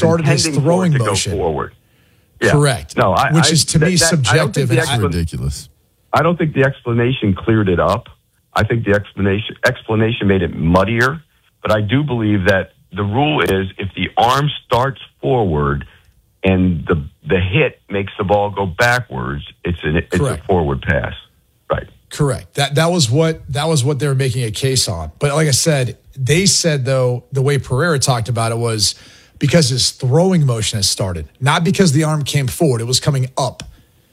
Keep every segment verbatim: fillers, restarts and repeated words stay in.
started his throwing to motion. Go forward. Yeah. Correct. No, I, which I, is to that, me that, subjective. That's and ridiculous. I don't think the explanation cleared it up. I think the explanation explanation made it muddier. But I do believe that the rule is if the arm starts forward and the the hit makes the ball go backwards, it's an it's Correct. a forward pass. Right. Correct. That that was what that was what they were making a case on. But like I said, they said though the way Pereira talked about it was because his throwing motion has started, not because the arm came forward. It was coming up.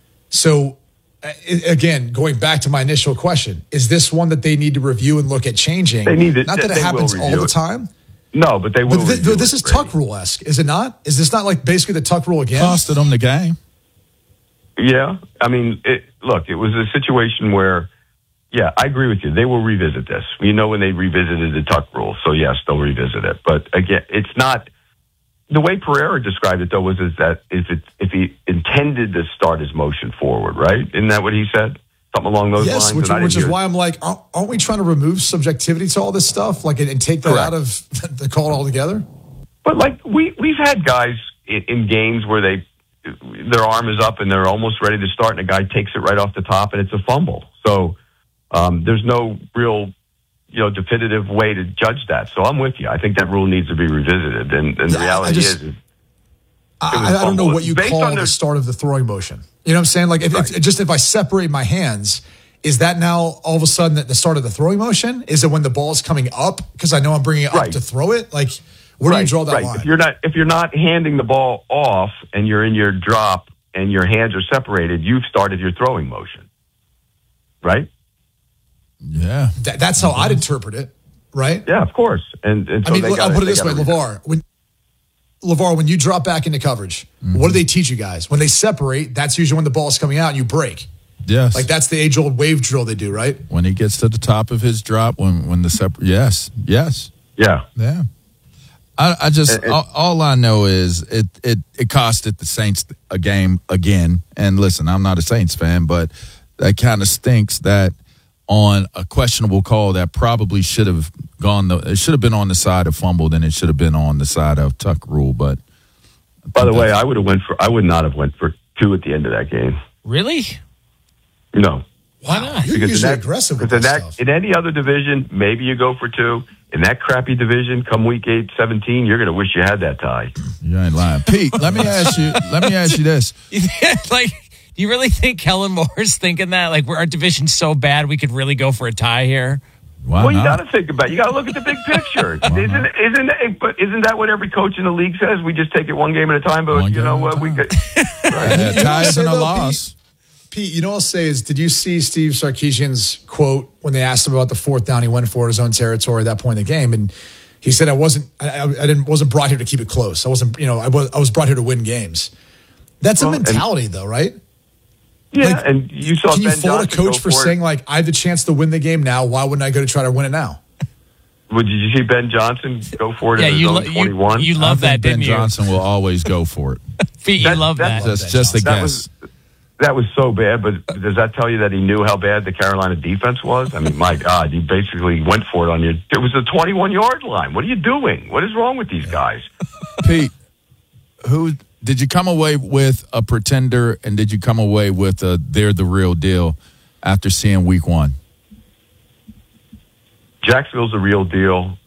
So again, going back to my initial question, is this one that they need to review and look at changing? They need to, not that it happens all the time. No, but they will. But th- review this it, is Brady. Tuck rule-esque, is it not? Is this not like basically the Tuck rule again? Costed them the game. Yeah, I mean, it, look, it was a situation where, yeah, I agree with you. They will revisit this. You know when they revisited the Tuck rule, so yes, they'll revisit it. But again, it's not the way Pereira described it though. Was is that if it if he intended to start his motion forward, right? Isn't that what he said? Something along those yes, lines. which, And I which didn't is hear- why I'm like, aren't aren't we trying to remove subjectivity to all this stuff, like, and, and take that Correct. out of the call altogether? But like we we've had guys in, in games where they their arm is up and they're almost ready to start, and a guy takes it right off the top, and it's a fumble. So um, there's no real, you know, definitive way to judge that. So I'm with you. I think that rule needs to be revisited. And, and the Yeah, I reality just- is, is I, I don't know what you Based call on the their- start of the throwing motion. You know what I'm saying? Like, if, Right. if just if I separate my hands, is that now all of a sudden at the start of the throwing motion? Is it when the ball is coming up because I know I'm bringing it up Right. to throw it? Like, where do you draw that right. line? If you're not if you're not handing the ball off and you're in your drop and your hands are separated, you've started your throwing motion. Right? Yeah. That, that's how I'd interpret it, right? Yeah, of course. And, and so I mean, they look, gotta, I'll put it they this way, gotta revisit. LeVar. When LeVar, when you drop back into coverage, Mm-hmm. what do they teach you guys? When they separate, that's usually when the ball's coming out and you break. Yes. Like, that's the age-old wave drill they do, right? when he gets to the top of his drop, when when the separate, yes, yes, Yeah. yeah. I, I just And- and- all, all I know is it it it costed the Saints a game again. And listen, I'm not a Saints fan, but that kind of stinks that on a questionable call that probably should have gone the it should have been on the side of fumble, then it should have been on the side of Tuck rule. But By the way, I would have went for I would not have went for two at the end of that game. Really? No. Why not? You're Because usually in that, aggressive with because this in, that, stuff. in any other division, maybe you go for two. In that crappy division, come week eight, seventeen, you're going to wish you had that tie. you ain't lying, Pete. Let me ask you. Let me ask you this. Like, do you really think Kellen Moore's thinking that? Like, we're, our division's so bad, we could really go for a tie here? Why well, you not? got to think about it. You got to look at the big picture. isn't isn't it, but isn't that what every coach in the league says? We just take it one game at a time. But One you know game at what? a We time. could. Yeah, You know what tie I'll say, isn't a though, loss. Pete, you know what I'll say is, did you see Steve Sarkisian's quote when they asked him about the fourth down he went for his own territory at that point in the game? And he said, I wasn't, I, I didn't, wasn't brought here to keep it close. I wasn't, you know, I was, I was brought here to win games. That's Well, a and- mentality though, right? Yeah, Like, and you saw Can you Ben fault a Johnson coach go for it. saying like, I have the chance to win the game now. Why wouldn't I go to try to win it now? Well, did you see Ben Johnson go for it Yeah, in his you, own lo- you, twenty-one? you I love think that, Ben didn't you? Johnson will always go for it. Pete, you That- love that- that. Just, just a that guess. was that was so bad, but does that tell you that he knew how bad the Carolina defense was? I mean, my God, he basically went for it on your. It was a twenty-one yard line. What are you doing? What is wrong with these guys? Pete, who did you come away with a pretender, and did you come away with a they're the real deal after seeing week one? Jacksonville's a real deal.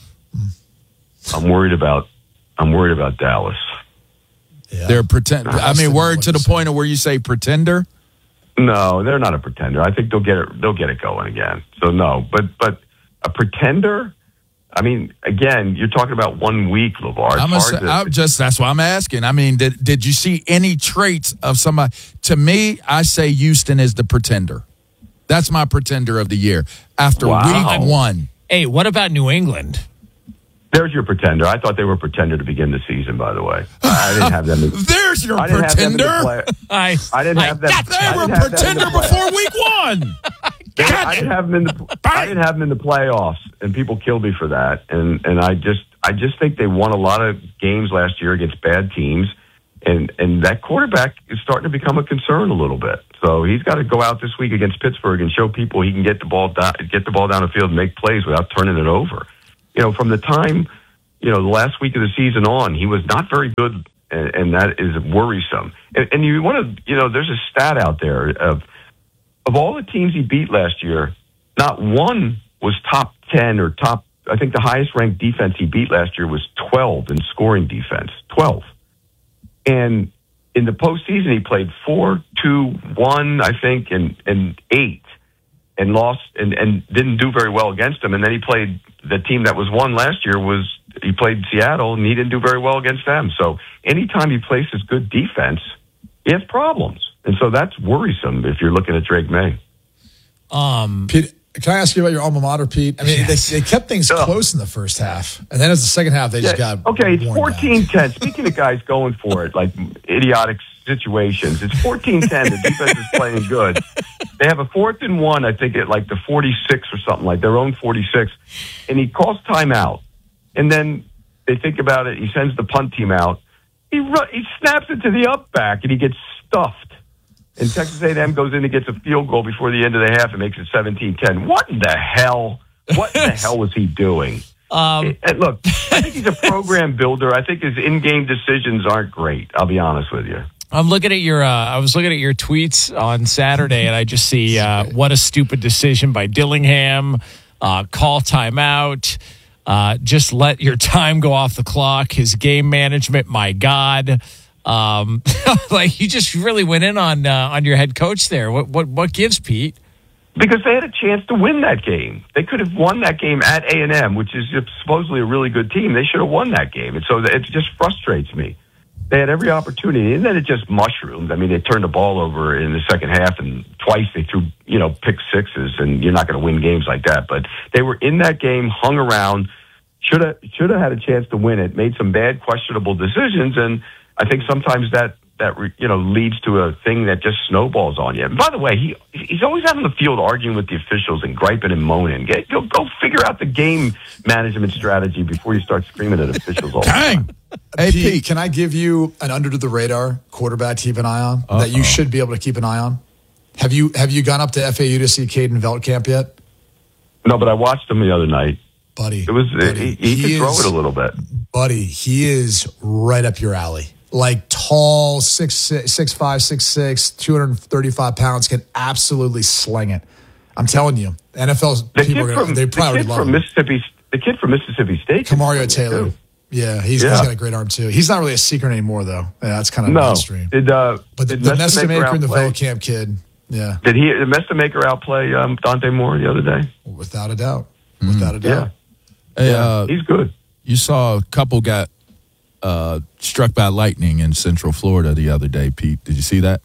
I'm worried about. I'm worried about Dallas. Yeah. They're pretend. I That's mean, the word one to the to say. point of where you say pretender. No, they're not a pretender. I think they'll get it. They'll get it going again. So no, but but a pretender. I mean, again, you're talking about one week, LeVar. It's I'm, hard a, to- I'm just that's why I'm asking. I mean, did did you see any traits of somebody? To me, I say Houston is the pretender. That's my pretender of the year after Wow. week one. Hey, what about New England? There's your pretender. I thought they were a pretender to begin the season. By the way, I didn't have them. In, There's your I didn't have them in the pretender. play. I, I didn't have them. gotcha. They I were didn't have them in pretender the play- before week one. I didn't have them in the. I didn't have them in the playoffs, and people killed me for that. And and I just I just think they won a lot of games last year against bad teams, and and that quarterback is starting to become a concern a little bit. So he's got to go out this week against Pittsburgh and show people he can get the ball down, get the ball down the field and make plays without turning it over. You know, from the time you know, the last week of the season on, he was not very good, and, and that is worrisome. And, and you want to, you know, there's a stat out there of of all the teams he beat last year, not one was top ten or top. I think the highest ranked defense he beat last year was twelve in scoring defense, twelve. And in the postseason, he played four, two, one, I think, and and eight. And lost and, and didn't do very well against them. And then he played the team that was won last year was he played Seattle and he didn't do very well against them. So anytime he places good defense, he has problems. And so that's worrisome if you're looking at Drake May. Um, Pete, can I ask you about your alma mater, Pete? I mean, yes. they, they kept things Yeah. close in the first half. And then as the second half, they just Yeah, got okay, it's worn fourteen ten. down. Speaking of guys going for it, like idiotic situations, it's fourteen ten. The defense is playing good. They have a fourth and one, I think, at like the forty-six or something, like their own forty-six. And he calls timeout. And then they think about it. He sends the punt team out. He ru- he snaps it to the up back, and he gets stuffed. And Texas A and M goes in and gets a field goal before the end of the half and makes it seventeen ten. What in the hell? What in the hell was he doing? um, And look, I think he's a program builder. I think his in-game decisions aren't great. I'll be honest with you. I'm looking at your. Uh, I was looking at your tweets on Saturday, and I just see uh, what a stupid decision by Dillingham. Uh, call timeout. Uh, just let your time go off the clock. His game management, my God, um, like you just really went in on uh, on your head coach there. What what what gives, Pete? Because they had a chance to win that game. They could have won that game at A and M, which is supposedly a really good team. They should have won that game. And so it just frustrates me. They had every opportunity, and then it just mushroomed. I mean, they turned the ball over in the second half, and twice they threw, you know, pick sixes, and you're not going to win games like that. But they were in that game, hung around, should have should have had a chance to win it, made some bad, questionable decisions, and I think sometimes that, that you know, leads to a thing that just snowballs on you. And by the way, he he's always out on the field arguing with the officials and griping and moaning. Get, go, go figure out the game management strategy before you start screaming at officials all the time. Dang. Hey, Pete, Pete. can I give you an under the radar quarterback to keep an eye on Uh-oh. that you should be able to keep an eye on? Have you have you gone up to F A U to see Caden Veldkamp yet? No, but I watched him the other night. Buddy. It was buddy, he, he, could throw is- it a little bit. Buddy, he is right up your alley. Like tall, six, six, six five, six six, two hundred thirty-five pounds, can absolutely sling it. I'm telling you, N F L The people kid are gonna, from they the probably kid love from him. Mississippi, the kid from Mississippi State, Kamario Taylor. too. Yeah, he's, Yeah. he's got a great arm too. He's not really a secret anymore though. Yeah, that's kind of No, mainstream. did uh, But the, did the Mesta Nesta Maker Maker and the outplay- Veldkamp kid, yeah, Did he did Mesta Maker outplay um, Dante Moore the other day? without a doubt, without a doubt. Yeah, Hey, yeah, uh, he's good. you saw a couple got uh, struck by lightning in Central Florida the other day, Pete. Did you see that?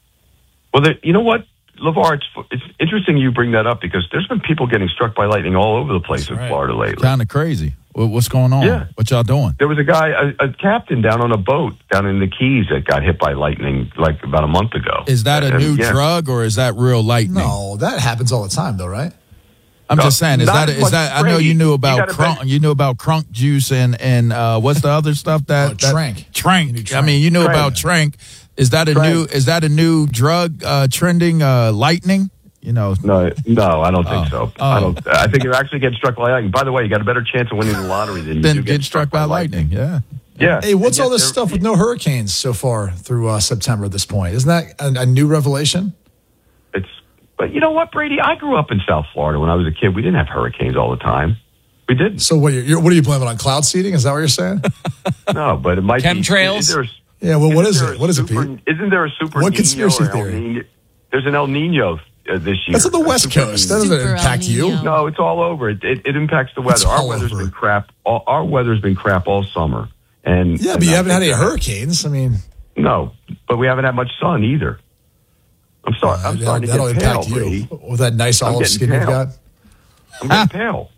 Well, the, you know what, LeVar, it's, it's interesting you bring that up because there's been people getting struck by lightning all over the place in right. Florida lately. Kind of crazy. What, what's going on? Yeah. What y'all doing? There was a guy, a, a captain down on a boat down in the Keys that got hit by lightning like about a month ago. Is that a And, new yeah. drug or is that real lightning? No, that happens all the time though, right? I'm No, just saying. Is not that as is much that? I know Brady. you knew You about gotta crunk. bet- You knew about crunk juice and and uh, what's the other stuff that Oh, that- Trank. You Trank. knew I Trank. mean, you knew Trank. about Trank. Is that a Trank. new? Is that a new drug uh, trending? Uh, lightning. You know. No, no, I don't think Oh. so. Oh. I don't. I think you're actually getting struck by lightning. By the way, you got a better chance of winning the lottery than you Been do getting struck by lightning. Yeah. Yeah. Hey, what's And all yet this they're- stuff with no hurricanes so far through uh, September at this point? Isn't that a, a new revelation? It's. But you know what, Brady? I grew up in South Florida when I was a kid. We didn't have hurricanes all the time. We didn't. So what? Are you, what are you blaming on cloud seeding? Is that what you're saying? No, but it might Chemtrails? be. Is there, Yeah. Well, what is there it? a What is it, super, Pete? Isn't there a super? What Nino conspiracy or El theory? Nino? There's an El Nino uh, this year. That's on the A West super Coast. That Nino. doesn't Super El impact you. Nino. No, it's all over. It, it, it impacts the weather. It's Our all weather's over. been crap. All, our weather's been crap all summer. And Yeah, and but you I haven't had think any that- hurricanes. I mean, No, but we haven't had much sun either. I'm sorry. I'm uh, starting that'll to get impact pale, you Brady. with that nice I'm olive getting skin you've pale. got. I'm getting pale.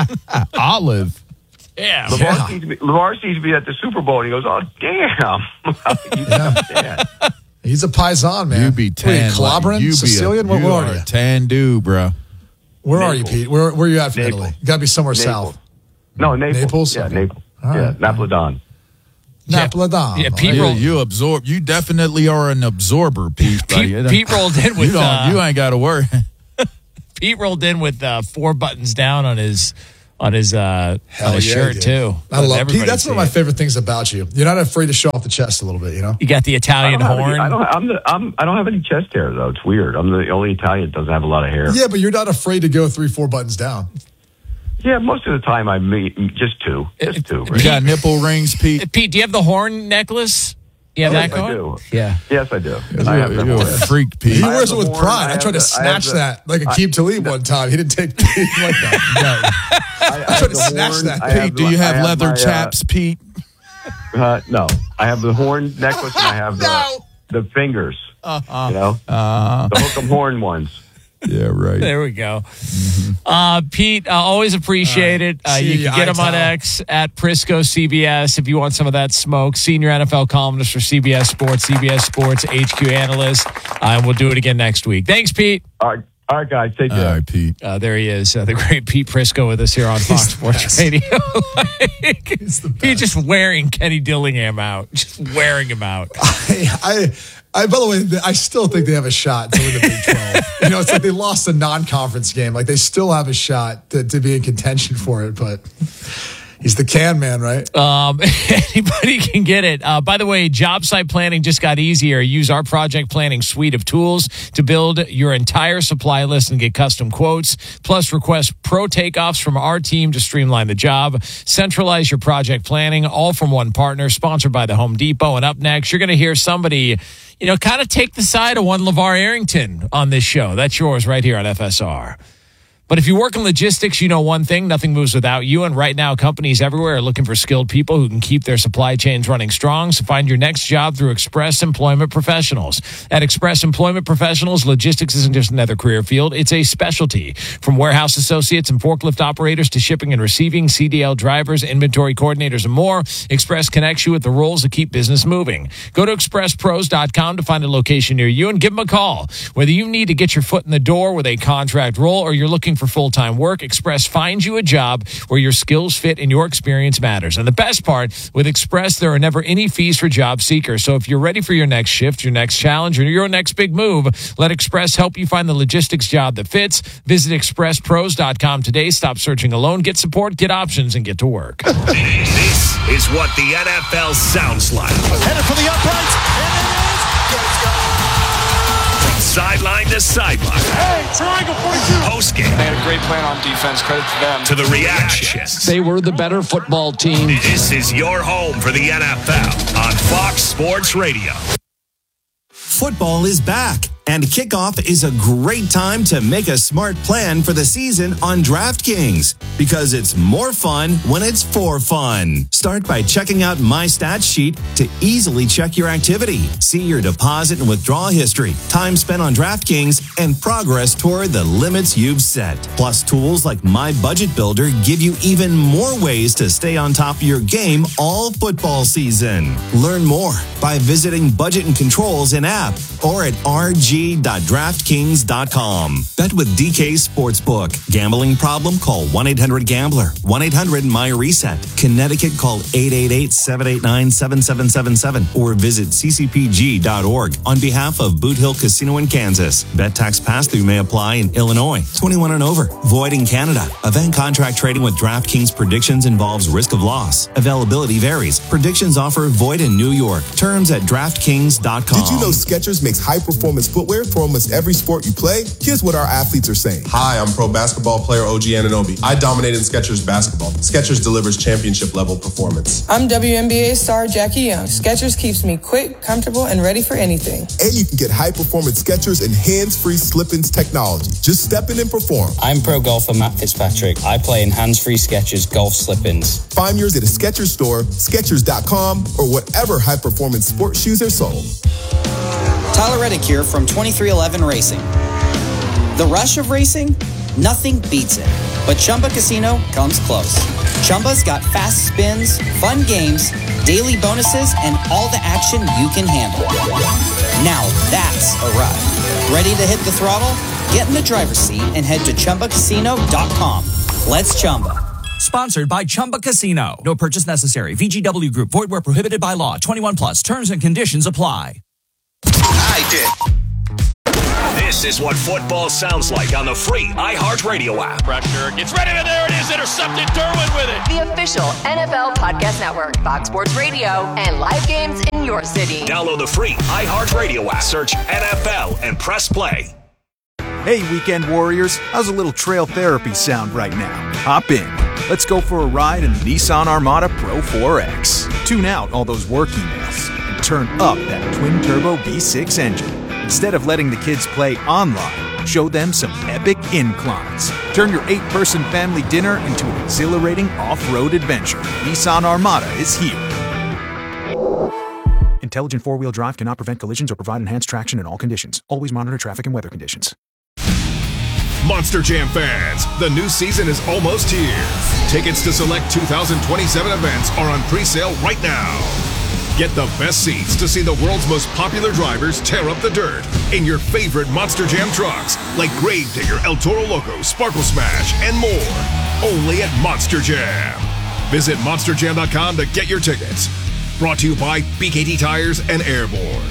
Olive. Yeah. LeVar, Yeah. sees me, LeVar sees me at the Super Bowl, and he goes, "Oh, damn!" You think I'm bad. He's a paisan, man. You be What are you, tan. Clobberin? You be a- Sicilian? What, you what are are you? a tan dude, bro. Where are you, Naples. Pete? Where, where are you at from Naples. Italy? You got to be somewhere Naples. south. No, Naples. Naples? Yeah, Okay. Naples. All yeah, right. Napoleon. Yeah. Napoleon. Yeah, Pete You, rolled- you absorb. You definitely are an absorber, Pete. buddy. Pete, Pete rolled in you with don't. uh, you ain't got to worry. Pete rolled in with uh, four buttons down on his on his uh, Hell on his yeah, shirt dude. too. I Let love Pete. everybody That's see one of my it. favorite things about you. You're not afraid to show off the chest a little bit, you know? You got the I Italian don't, have any, horn. I don't. I'm the. I'm. I don't have any chest hair though. It's weird. I'm the only Italian that doesn't have a lot of hair. Yeah, but you're not afraid to go three, four buttons down. Yeah, most of the time I meet just two, just two. You Right? got nipple rings, Pete? Pete, do you have the horn necklace? You have Yes, that I going? do. Yeah. Yes, I do. I have the You're a horn. freak, Pete. He I have wears the it with horn, pride. I I, have tried to the- I have snatch the- that like Akeem Talib one time. He didn't take anything like that. I, I I have tried to the snatch horn, that. I have Pete, do the- you I have leather my, uh, chaps, Pete? Uh, no, I have the horn necklace and I have the, No. the fingers. Uh-uh. You know, Uh, the hook 'em horn ones. yeah, right. There we go. Uh, Pete, uh, always appreciate it. Uh, See you ya, can get him on Ital. X at Prisco C B S if you want some of that smoke. Senior N F L columnist for C B S Sports, C B S Sports H Q analyst. Uh, and we'll do it again next week. Thanks, Pete. All right, all right, guys, take All care. right, Pete. Uh, there he is, uh, the great Pete Prisco with us here on Fox the Sports best. Radio. Like, He's the he's just wearing Kenny Dillingham out, just wearing him out. I, I, I, by the way, I still think they have a shot to win the Big twelve. You know, it's like they lost a non-conference game. Like they still have a shot to, to be in contention for it, but he's the can man, right? Um, anybody can get it. Uh, by the way, job site planning just got easier. Use our project planning suite of tools to build your entire supply list and get custom quotes. Plus, request pro takeoffs from our team to streamline the job. Centralize your project planning, all from one partner, sponsored by the Home Depot. And up next, you're going to hear somebody, you know, kind of take the side of one LeVar Arrington on this show. That's yours right here on F S R. But if you work in logistics, you know one thing, nothing moves without you. And right now, companies everywhere are looking for skilled people who can keep their supply chains running strong. So find your next job through Express Employment Professionals. At Express Employment Professionals, logistics isn't just another career field, it's a specialty. From warehouse associates and forklift operators to shipping and receiving, C D L drivers, inventory coordinators, and more, Express connects you with the roles that keep business moving. Go to express pros dot com to find a location near you and give them a call. Whether you need to get your foot in the door with a contract role or you're looking for full-time work, Express finds you a job where your skills fit and your experience matters. And the best part, with Express, there are never any fees for job seekers. So if you're ready for your next shift, your next challenge, or your next big move, let Express help you find the logistics job that fits. Visit express pros dot com today. Stop searching alone. Get support, get options, and get to work. This is what the N F L sounds like. Headed for the uprights, and it is. Let's go. From sideline to sideline. Hey, triangle forty-two. Postgame They had a great plan on defense. Credit to them. to the reactions. They were the better football team. This is your home for the N F L on Fox Sports Radio. Football is back, and kickoff is a great time to make a smart plan for the season on DraftKings, because it's more fun when it's for fun. Start by checking out My Stats Sheet to easily check your activity, see your deposit and withdrawal history, time spent on DraftKings, and progress toward the limits you've set. Plus, tools like My Budget Builder give you even more ways to stay on top of your game all football season. Learn more by visiting Budget and Controls in app or at r g dot draft kings dot com. Bet with D K Sportsbook. Gambling problem? Call one eight hundred gambler. one eight hundred my reset. Connecticut, call eight eight eight, seven eight nine, seven seven seven seven or visit c c p g dot org on behalf of Boot Hill Casino in Kansas. Bet tax pass-through may apply in Illinois. twenty-one and over. Void in Canada. Event contract trading with DraftKings predictions involves risk of loss. Availability varies. Predictions offer void in New York. Terms at draft kings dot com. Did you know Skechers makes high-performance footwear for almost every sport you play? Here's what our athletes are saying. Hi, I'm pro basketball player O G Anunoby. I dominated Skechers basketball. Skechers delivers championship-level performance. I'm W N B A star Jackie Young. Skechers keeps me quick, comfortable, and ready for anything. And you can get high-performance Skechers and hands-free slip-ins technology. Just step in and perform. I'm pro golfer Matt Fitzpatrick. I play in hands-free Skechers golf slip-ins. Find yours at a Skechers store, skechers dot com, or whatever high-performance sports shoes are sold. Tyler Reddick here from twenty-three eleven Racing. The rush of racing? Nothing beats it. But Chumba Casino comes close. Chumba's got fast spins, fun games, daily bonuses, and all the action you can handle. Now that's a ride. Ready to hit the throttle? Get in the driver's seat and head to chumba casino dot com. Let's Chumba. Sponsored by Chumba Casino. No purchase necessary. V G W Group. Void where prohibited by law. twenty-one plus. Terms and conditions apply. I did. This is what football sounds like on the free iHeartRadio app. Pressure gets ready, and there it is. Intercepted. Derwin with it. The official N F L Podcast Network, Fox Sports Radio, and live games in your city. Download the free iHeartRadio app. Search N F L and press play. Hey, weekend warriors. How's a little trail therapy sound right now? Hop in. Let's go for a ride in the Nissan Armada Pro four X. Tune out all those work emails and turn up that twin-turbo V six engine. Instead of letting the kids play online, show them some epic inclines. Turn your eight-person family dinner into an exhilarating off-road adventure. Nissan Armada is here. Intelligent four-wheel drive cannot prevent collisions or provide enhanced traction in all conditions. Always monitor traffic and weather conditions. Monster Jam fans, the new season is almost here. Tickets to select two thousand twenty-seven events are on pre-sale right now. Get the best seats to see the world's most popular drivers tear up the dirt in your favorite Monster Jam trucks like Gravedigger, El Toro Loco, Sparkle Smash, and more. Only at Monster Jam. Visit monster jam dot com to get your tickets. Brought to you by B K T Tires and Airborne.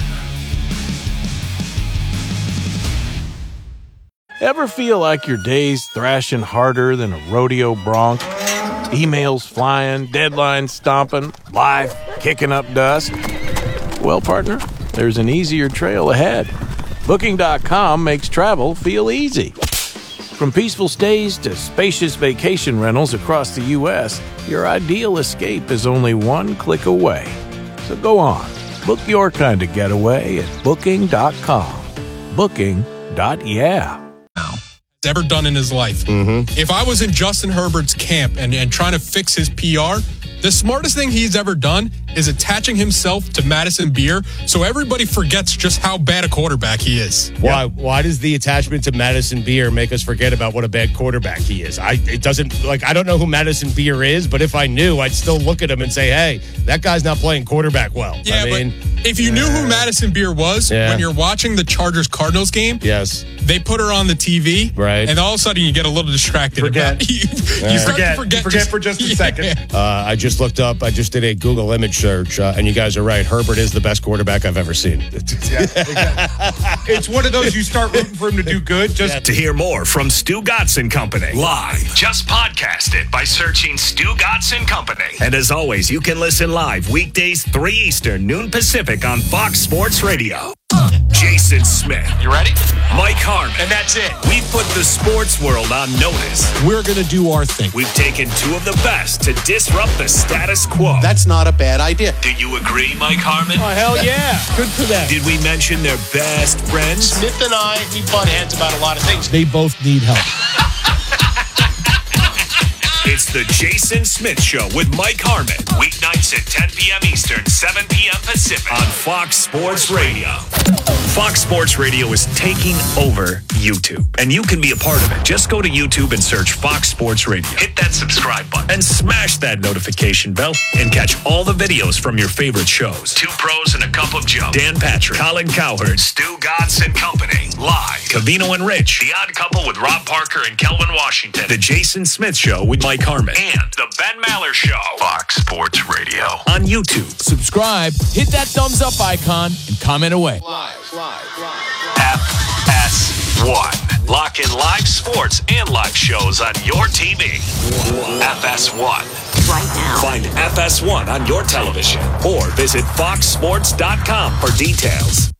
Ever feel like your day's thrashing harder than a rodeo bronc? Emails flying, deadlines stomping, life kicking up dust? Well, partner, there's an easier trail ahead. Booking dot com makes travel feel easy. From peaceful stays to spacious vacation rentals across the U S, your ideal escape is only one click away. So go on, book your kind of getaway at booking dot com. Booking dot yeah. Ever done in his life. Mm-hmm. If I was in Justin Herbert's camp and, and trying to fix his P R, the smartest thing he's ever done is attaching himself to Madison Beer so everybody forgets just how bad a quarterback he is. Why Why does the attachment to Madison Beer make us forget about what a bad quarterback he is? I it doesn't like I don't know who Madison Beer is, but if I knew, I'd still look at him and say, hey, that guy's not playing quarterback well. Yeah, I mean, but if you knew who Madison Beer was, Yeah. when you're watching the Chargers-Cardinals game, yes, they put her on the T V, right, and all of a sudden you get a little distracted. Forget. About, you, Yeah. you start Forget. to forget, You forget for just a second. Uh, I just looked up, I just did a Google image search, uh, and you guys are right. Herbert is the best quarterback I've ever seen. Yeah, exactly. It's one of those you start rooting for him to do good. Just To hear more from Stu Gotson Company live, just podcast it by searching Stu Gotson Company. And as always, you can listen live weekdays three Eastern, noon Pacific on Fox Sports Radio. Jason Smith. You ready? Mike Harmon. And that's it. We've put the sports world on notice. We're going to do our thing. We've taken two of the best to disrupt the status quo. That's not a bad idea. Do you agree, Mike Harmon? Oh, hell yeah. Good for them. Did we mention their best friends? Smith and I, we butt heads about a lot of things. They both need help. It's the Jason Smith Show with Mike Harmon. Weeknights at ten p.m. Eastern, seven p.m. Pacific on Fox Sports Radio. Fox Sports Radio is taking over YouTube, and you can be a part of it. Just go to YouTube and search Fox Sports Radio. Hit that subscribe button and smash that notification bell and catch all the videos from your favorite shows. Two Pros and a Cup of Joe. Dan Patrick, Colin Cowherd, Stu Gotson Company. Live. Cavino and Rich. The Odd Couple with Rob Parker and Kelvin Washington. The Jason Smith Show with Mike Harmon. And The Ben Maller Show. Fox Sports Radio. On YouTube. Subscribe, hit that thumbs up icon, and comment away. F S one. Lock in live sports and live shows on your T V. F S one. Right now. Find F S one on your television or visit fox sports dot com for details.